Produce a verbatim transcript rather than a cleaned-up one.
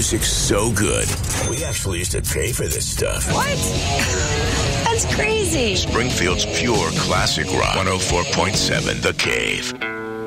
music's so good, we actually used to pay for this stuff. What? That's crazy. Springfield's pure classic rock. one oh four point seven The Cave.